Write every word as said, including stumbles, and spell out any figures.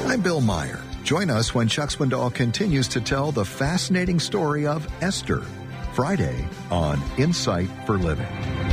I'm Bill Meyer. Join us when Chuck Swindoll continues to tell the fascinating story of Esther, Friday on Insight for Living.